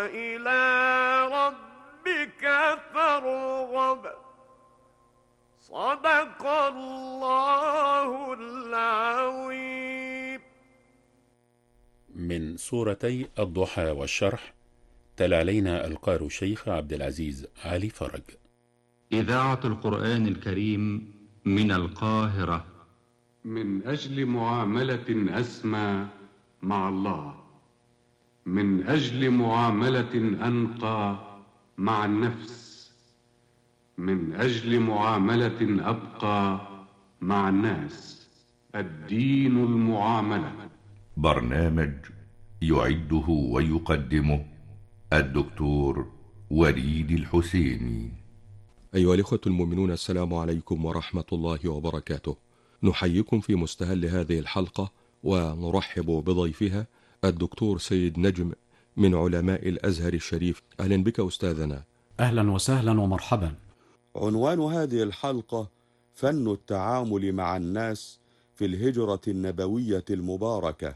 وإلى ربك فارغب. صدق الله العظيم. من سورتي الضحى والشرح تلا علينا القارئ الشيخ عبد العزيز علي فرج. إذاعة القرآن الكريم من القاهرة. من أجل معاملة أسمى مع الله، من أجل معاملة أنقى مع النفس، من أجل معاملة أبقى مع الناس. الدين المعاملة. برنامج يعده ويقدمه الدكتور وليد الحسيني. أيها الإخوة المؤمنون، السلام عليكم ورحمة الله وبركاته. نحييكم في مستهل هذه الحلقة ونرحب بضيفها الدكتور سيد نجم من علماء الأزهر الشريف. أهلا بك أستاذنا. أهلا وسهلا ومرحبا. عنوان هذه الحلقة فن التعامل مع الناس في الهجرة النبوية المباركة.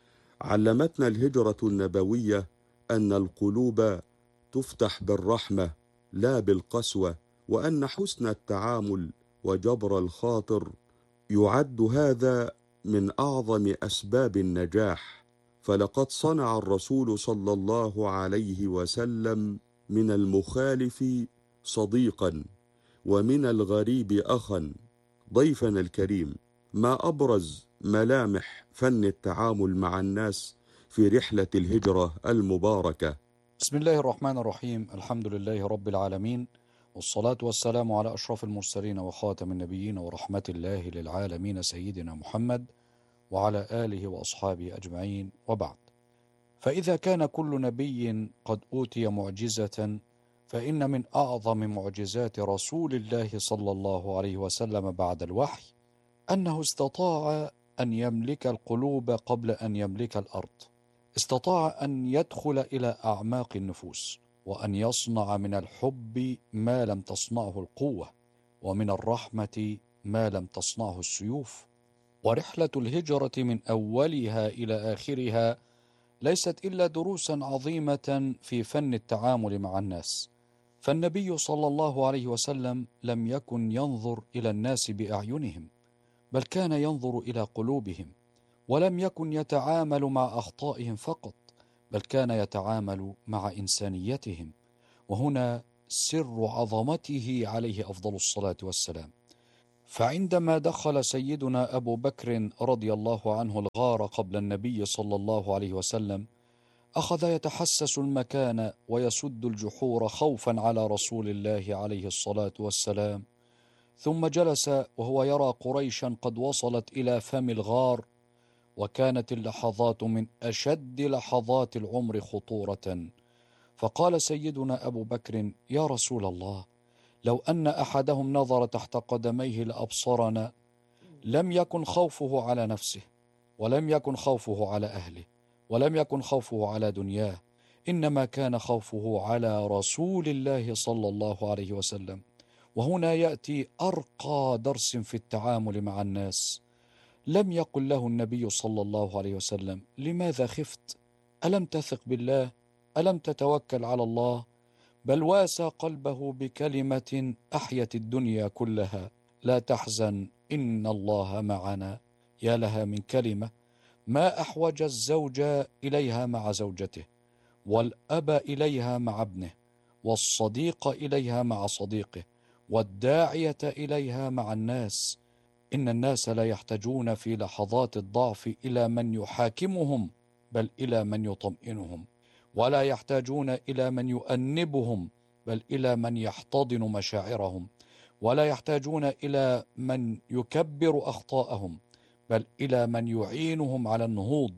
علمتنا الهجرة النبوية أن القلوب تفتح بالرحمة لا بالقسوة، وأن حسن التعامل وجبر الخاطر يعد هذا من أعظم أسباب النجاح. فلقد صنع الرسول صلى الله عليه وسلم من المخالف صديقا ومن الغريب أخا. ضيفنا الكريم، ما أبرز ملامح فن التعامل مع الناس في رحلة الهجرة المباركة؟ بسم الله الرحمن الرحيم. الحمد لله رب العالمين، والصلاة والسلام على أشرف المرسلين وخاتم النبيين ورحمة الله للعالمين سيدنا محمد وعلى آله وأصحابه أجمعين، وبعد. فإذا كان كل نبي قد أوتي معجزة، فإن من أعظم معجزات رسول الله صلى الله عليه وسلم بعد الوحي أنه استطاع أن يملك القلوب قبل أن يملك الأرض. استطاع أن يدخل إلى أعماق النفوس، وأن يصنع من الحب ما لم تصنعه القوة، ومن الرحمة ما لم تصنعه السيوف. ورحلة الهجرة من أولها إلى آخرها ليست إلا دروسا عظيمة في فن التعامل مع الناس. فالنبي صلى الله عليه وسلم لم يكن ينظر إلى الناس بأعينهم، بل كان ينظر إلى قلوبهم، ولم يكن يتعامل مع أخطائهم فقط، بل كان يتعامل مع إنسانيتهم. وهنا سر عظمته عليه أفضل الصلاة والسلام. فعندما دخل سيدنا أبو بكر رضي الله عنه الغار قبل النبي صلى الله عليه وسلم، أخذ يتحسس المكان ويسد الجحور خوفا على رسول الله عليه الصلاة والسلام. ثم جلس وهو يرى قريشا قد وصلت إلى فم الغار، وكانت اللحظات من أشد لحظات العمر خطورة. فقال سيدنا أبو بكر: يا رسول الله، لو أن أحدهم نظر تحت قدميه لأبصرنا. لم يكن خوفه على نفسه، ولم يكن خوفه على أهله، ولم يكن خوفه على دنياه، إنما كان خوفه على رسول الله صلى الله عليه وسلم. وهنا يأتي أرقى درس في التعامل مع الناس. لم يقل له النبي صلى الله عليه وسلم: لماذا خفت؟ ألم تثق بالله؟ ألم تتوكل على الله؟ بل واسى قلبه بكلمة أحيت الدنيا كلها: لا تحزن إن الله معنا. يا لها من كلمة، ما أحوج الزوج إليها مع زوجته، والأب إليها مع ابنه، والصديق إليها مع صديقه، والداعية إليها مع الناس. إن الناس لا يحتاجون في لحظات الضعف إلى من يحاكمهم، بل إلى من يطمئنهم، ولا يحتاجون إلى من يؤنبهم، بل إلى من يحتضن مشاعرهم، ولا يحتاجون إلى من يكبر أخطاءهم، بل إلى من يعينهم على النهوض.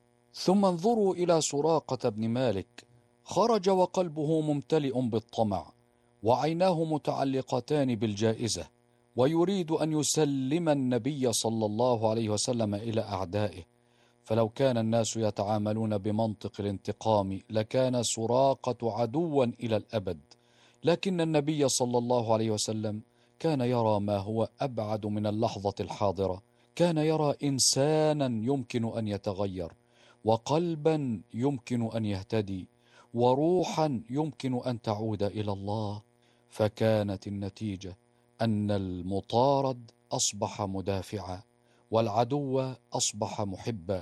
ثم انظروا إلى سراقة بن مالك، خرج وقلبه ممتلئ بالطمع، وعيناه متعلقتان بالجائزة، ويريد أن يسلم النبي صلى الله عليه وسلم إلى أعدائه. فلو كان الناس يتعاملون بمنطق الانتقام لكان سراقة عدوا إلى الأبد. لكن النبي صلى الله عليه وسلم كان يرى ما هو أبعد من اللحظة الحاضرة. كان يرى إنسانا يمكن أن يتغير، وقلبا يمكن أن يهتدي، وروحا يمكن أن تعود إلى الله. فكانت النتيجة أن المطارد أصبح مدافعا، والعدو أصبح محبا،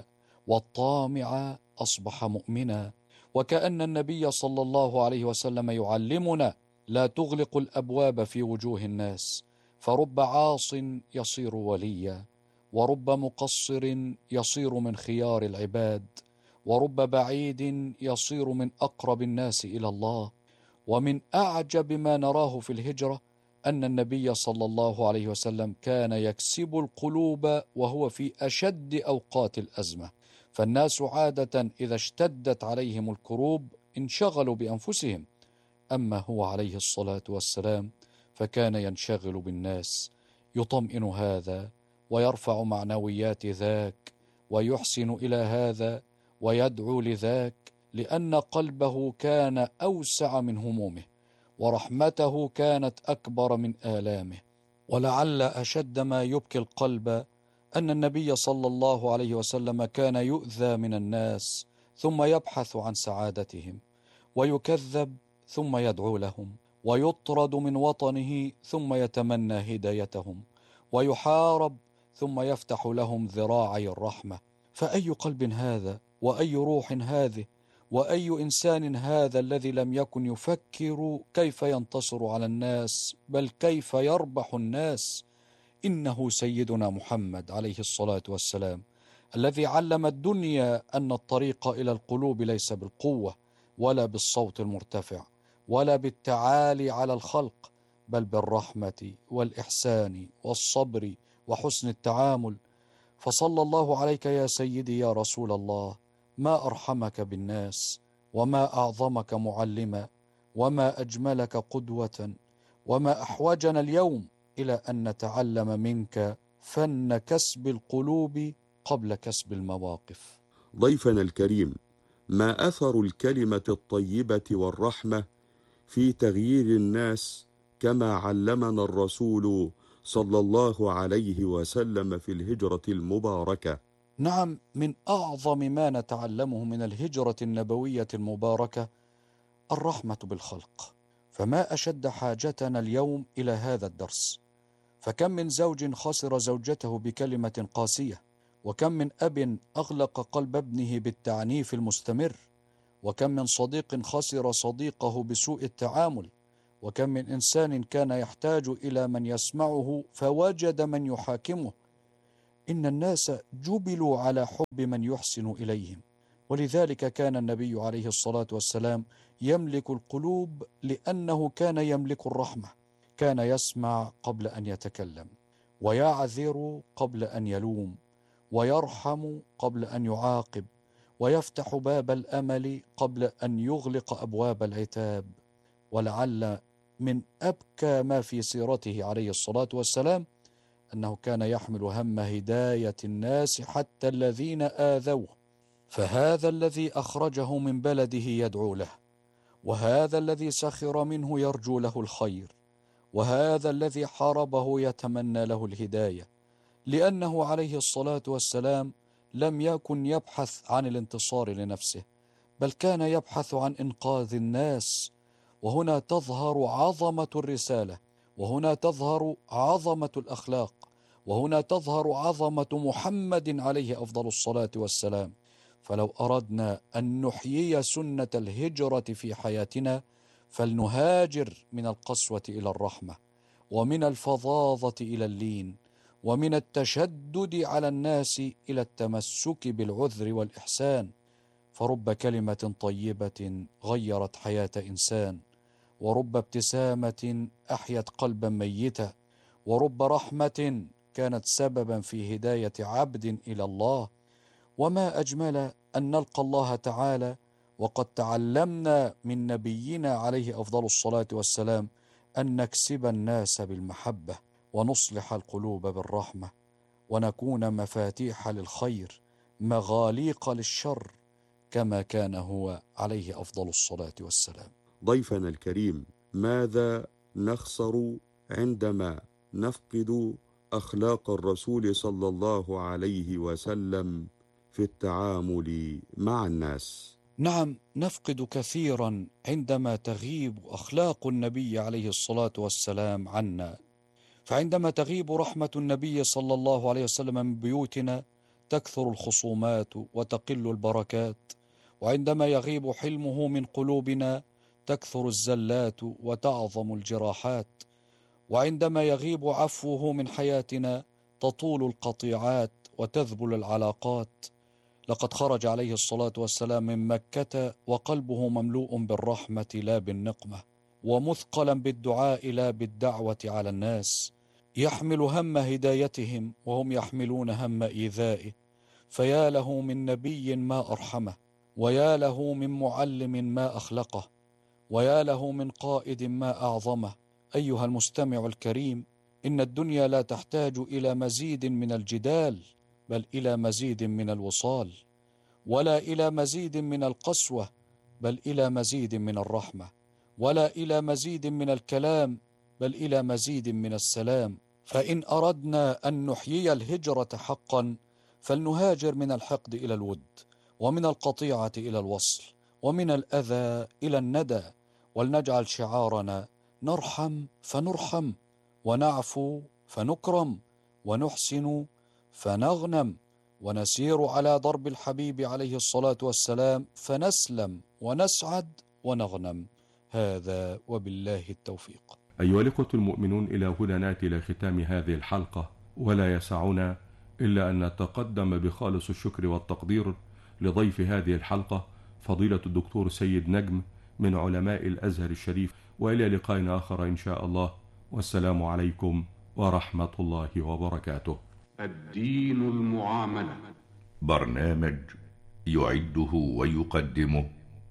والطامع أصبح مؤمنا. وكأن النبي صلى الله عليه وسلم يعلمنا: لا تغلق الأبواب في وجوه الناس، فرب عاص يصير وليا، ورب مقصر يصير من خيار العباد، ورب بعيد يصير من أقرب الناس إلى الله. ومن أعجب ما نراه في الهجرة أن النبي صلى الله عليه وسلم كان يكسب القلوب وهو في أشد أوقات الأزمة. فالناس عادة إذا اشتدت عليهم الكروب انشغلوا بأنفسهم، أما هو عليه الصلاة والسلام فكان ينشغل بالناس، يطمئن هذا ويرفع معنويات ذاك، ويحسن إلى هذا ويدعو لذاك، لأن قلبه كان أوسع من همومه، ورحمته كانت أكبر من آلامه. ولعل أشد ما يبكي القلب أن النبي صلى الله عليه وسلم كان يؤذى من الناس ثم يبحث عن سعادتهم، ويكذب ثم يدعو لهم، ويطرد من وطنه ثم يتمنى هدايتهم، ويحارب ثم يفتح لهم ذراعي الرحمة. فأي قلب هذا، وأي روح هذه، وأي إنسان هذا الذي لم يكن يفكر كيف ينتصر على الناس، بل كيف يربح الناس؟ إنه سيدنا محمد عليه الصلاة والسلام الذي علم الدنيا أن الطريق إلى القلوب ليس بالقوة ولا بالصوت المرتفع ولا بالتعالي على الخلق، بل بالرحمة والإحسان والصبر وحسن التعامل. فصلى الله عليك يا سيدي يا رسول الله، ما أرحمك بالناس، وما أعظمك معلما، وما أجملك قدوة، وما أحوجنا اليوم إلى أن نتعلم منك فن كسب القلوب قبل كسب المواقف. ضيفنا الكريم، ما أثر الكلمة الطيبة والرحمة في تغيير الناس كما علمنا الرسول صلى الله عليه وسلم في الهجرة المباركة؟ نعم، من أعظم ما نتعلمه من الهجرة النبوية المباركة الرحمة بالخلق. فما أشد حاجتنا اليوم إلى هذا الدرس. فكم من زوج خسر زوجته بكلمة قاسية، وكم من أب أغلق قلب ابنه بالتعنيف المستمر، وكم من صديق خسر صديقه بسوء التعامل، وكم من إنسان كان يحتاج إلى من يسمعه فوجد من يحاكمه. إن الناس جبلوا على حب من يحسن إليهم، ولذلك كان النبي عليه الصلاة والسلام يملك القلوب، لأنه كان يملك الرحمة. كان يسمع قبل أن يتكلم، ويعذر قبل أن يلوم، ويرحم قبل أن يعاقب، ويفتح باب الأمل قبل أن يغلق أبواب العتاب. ولعل من أبكى ما في سيرته عليه الصلاة والسلام أنه كان يحمل هم هداية الناس حتى الذين آذوه. فهذا الذي أخرجه من بلده يدعو له، وهذا الذي سخر منه يرجو له الخير، وهذا الذي حاربه يتمنى له الهداية، لأنه عليه الصلاة والسلام لم يكن يبحث عن الانتصار لنفسه، بل كان يبحث عن إنقاذ الناس. وهنا تظهر عظمة الرسالة، وهنا تظهر عظمة الأخلاق، وهنا تظهر عظمة محمد عليه أفضل الصلاة والسلام. فلو أردنا أن نحيي سنة الهجرة في حياتنا فلنهاجر من القسوة إلى الرحمة، ومن الفظاظة إلى اللين، ومن التشدد على الناس إلى التمسك بالعذر والإحسان. فرب كلمة طيبة غيرت حياة إنسان، ورب ابتسامة أحيت قلبا ميتا، ورب رحمة كانت سببا في هداية عبد إلى الله. وما أجمل أن نلقى الله تعالى وقد تعلمنا من نبينا عليه أفضل الصلاة والسلام أن نكسب الناس بالمحبة، ونصلح القلوب بالرحمة، ونكون مفاتيح للخير مغاليق للشر، كما كان هو عليه أفضل الصلاة والسلام. ضيفنا الكريم، ماذا نخسر عندما نفقد أخلاق الرسول صلى الله عليه وسلم في التعامل مع الناس؟ نعم، نفقد كثيرا عندما تغيب أخلاق النبي عليه الصلاة والسلام عنا، فعندما تغيب رحمة النبي صلى الله عليه وسلم من بيوتنا تكثر الخصومات وتقل البركات، وعندما يغيب حلمه من قلوبنا تكثر الزلات وتعظم الجراحات، وعندما يغيب عفوه من حياتنا تطول القطيعات وتذبل العلاقات. لقد خرج عليه الصلاة والسلام من مكة وقلبه مملوء بالرحمة لا بالنقمة، ومثقلا بالدعاء لا بالدعوة على الناس، يحمل هم هدايتهم وهم يحملون هم إيذائه. فيا له من نبي ما أرحمه، ويا له من معلم ما أخلقه، ويا له من قائد ما أعظمه. أيها المستمع الكريم، إن الدنيا لا تحتاج إلى مزيد من الجدال، بل إلى مزيد من الوصال، ولا إلى مزيد من القسوة، بل إلى مزيد من الرحمة، ولا إلى مزيد من الكلام، بل إلى مزيد من السلام. فإن أردنا أن نحيي الهجرة حقا فلنهاجر من الحقد إلى الود، ومن القطيعة إلى الوصل، ومن الأذى إلى الندى، ولنجعل شعارنا نرحم فنرحم، ونعفو فنكرم، ونحسن فنغنم، ونسير على درب الحبيب عليه الصلاة والسلام فنسلم ونسعد ونغنم. هذا وبالله التوفيق. أيها الإخوة المؤمنون، إلى هنا نأتي إلى ختام هذه الحلقة، ولا يسعنا إلا أن نتقدم بخالص الشكر والتقدير لضيف هذه الحلقة فضيلة الدكتور سيد نجم من علماء الأزهر الشريف، وإلى لقاء آخر إن شاء الله، والسلام عليكم ورحمة الله وبركاته. الدين المعاملة، برنامج يعده ويقدمه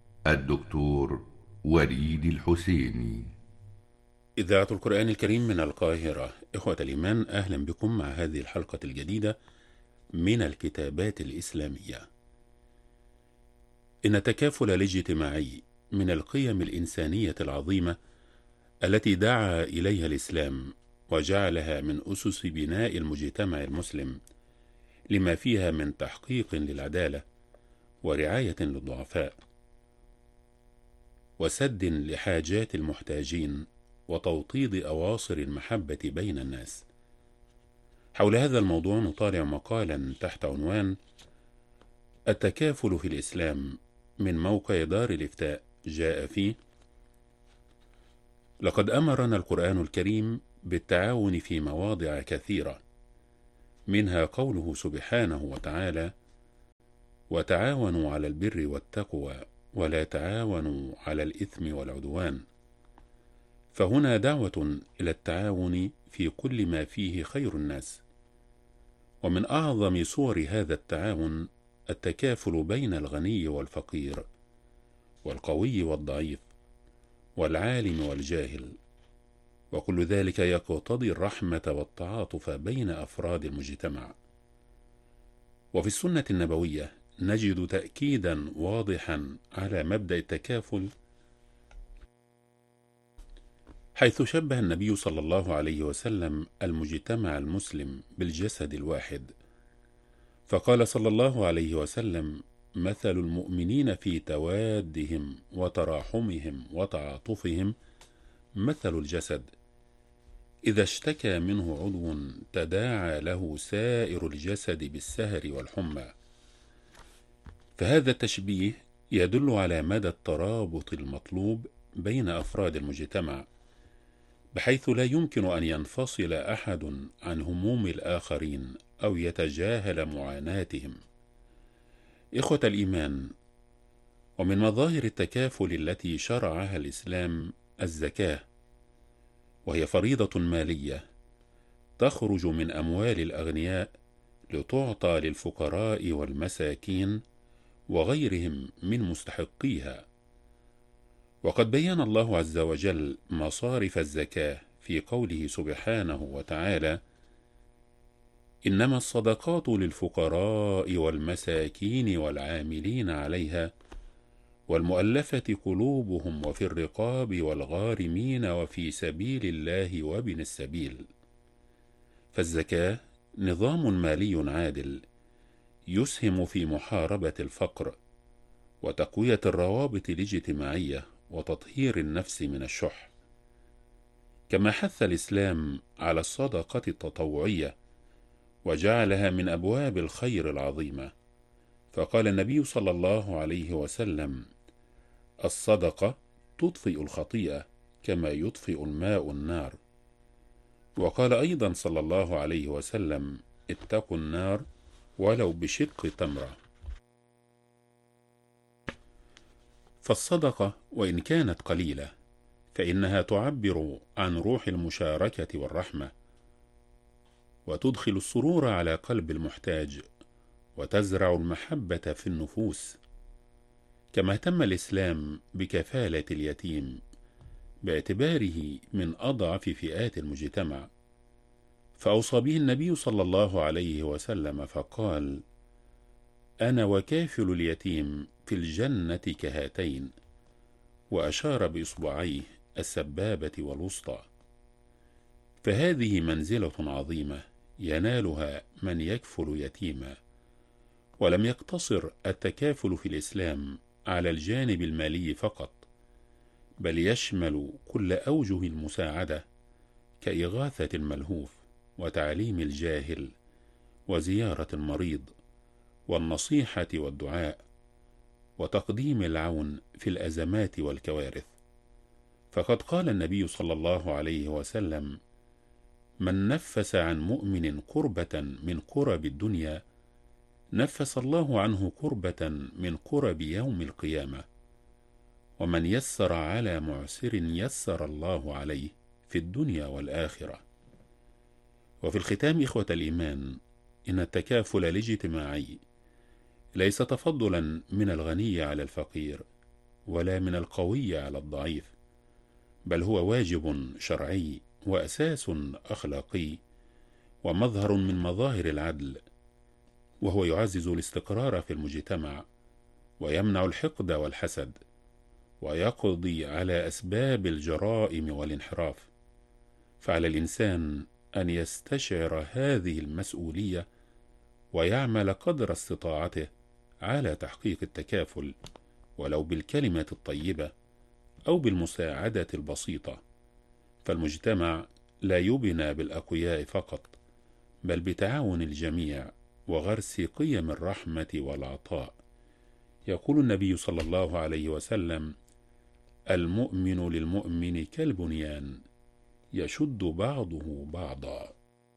الدكتور وليد الحسيني. إذاعة القرآن الكريم من القاهرة. إخوة الإيمان، أهلا بكم مع هذه الحلقة الجديدة من الكتابات الإسلامية. إن التكافل الاجتماعي من القيم الإنسانية العظيمة التي دعا إليها الإسلام وجعلها من أسس بناء المجتمع المسلم، لما فيها من تحقيق للعدالة ورعاية للضعفاء وسد لحاجات المحتاجين وتوطيد أواصر المحبة بين الناس. حول هذا الموضوع نطالع مقالا تحت عنوان التكافل في الإسلام من موقع دار الإفتاء، جاء فيه: لقد أمرنا القرآن الكريم بالتعاون في مواضع كثيرة، منها قوله سبحانه وتعالى: وتعاونوا على البر والتقوى ولا تعاونوا على الإثم والعدوان. فهنا دعوة إلى التعاون في كل ما فيه خير الناس. ومن أعظم صور هذا التعاون التكافل بين الغني والفقير، والقوي والضعيف، والعالم والجاهل، وكل ذلك يقتضي الرحمة والتعاطف بين أفراد المجتمع. وفي السنة النبوية نجد تأكيدا واضحا على مبدأ التكافل، حيث شبه النبي صلى الله عليه وسلم المجتمع المسلم بالجسد الواحد، فقال صلى الله عليه وسلم: مثل المؤمنين في توادهم وتراحمهم وتعاطفهم مثل الجسد، إذا اشتكى منه عضو تداعى له سائر الجسد بالسهر والحمى. فهذا التشبيه يدل على مدى الترابط المطلوب بين أفراد المجتمع، بحيث لا يمكن أن ينفصل أحد عن هموم الآخرين أو يتجاهل معاناتهم. إخوة الإيمان، ومن مظاهر التكافل التي شرعها الإسلام الزكاة، وهي فريضة مالية تخرج من أموال الأغنياء لتعطى للفقراء والمساكين وغيرهم من مستحقيها. وقد بين الله عز وجل مصارف الزكاة في قوله سبحانه وتعالى: إنما الصدقات للفقراء والمساكين والعاملين عليها والمؤلفة قلوبهم وفي الرقاب والغارمين وفي سبيل الله وابن السبيل. فالزكاة نظام مالي عادل يسهم في محاربة الفقر وتقوية الروابط الاجتماعية وتطهير النفس من الشح. كما حث الإسلام على الصدقة التطوعية وجعلها من أبواب الخير العظيمة، فقال النبي صلى الله عليه وسلم: الصدقة تطفئ الخطيئة كما يطفئ الماء النار. وقال أيضا صلى الله عليه وسلم: اتقوا النار ولو بشق تمرة. فالصدقة وإن كانت قليلة فإنها تعبر عن روح المشاركة والرحمة، وتدخل السرور على قلب المحتاج، وتزرع المحبة في النفوس. كما اهتم الإسلام بكفالة اليتيم باعتباره من أضعف فئات المجتمع، فأوصى به النبي صلى الله عليه وسلم فقال: أنا وكافل اليتيم في الجنة كهاتين، وأشار بإصبعيه السبابة والوسطى. فهذه منزلة عظيمة ينالها من يكفل يتيما. ولم يقتصر التكافل في الإسلام على الجانب المالي فقط، بل يشمل كل أوجه المساعدة كإغاثة الملهوف، وتعليم الجاهل، وزيارة المريض، والنصيحة والدعاء، وتقديم العون في الأزمات والكوارث. فقد قال النبي صلى الله عليه وسلم: من نفس عن مؤمن كربة من كرب الدنيا نفس الله عنه كربة من كرب يوم القيامة، ومن يسر على معسر يسر الله عليه في الدنيا والآخرة. وفي الختام إخوة الإيمان، إن التكافل الاجتماعي ليس تفضلا من الغني على الفقير، ولا من القوي على الضعيف، بل هو واجب شرعي وأساس أخلاقي ومظهر من مظاهر العدل، وهو يعزز الاستقرار في المجتمع، ويمنع الحقد والحسد، ويقضي على أسباب الجرائم والانحراف. فعلى الإنسان أن يستشعر هذه المسؤولية ويعمل قدر استطاعته على تحقيق التكافل، ولو بالكلمة الطيبة أو بالمساعدة البسيطة. فالمجتمع لا يبنى بالأقوياء فقط، بل بتعاون الجميع وغرس قيم الرحمة والعطاء. يقول النبي صلى الله عليه وسلم: المؤمن للمؤمن كالبنيان يشد بعضه بعضا.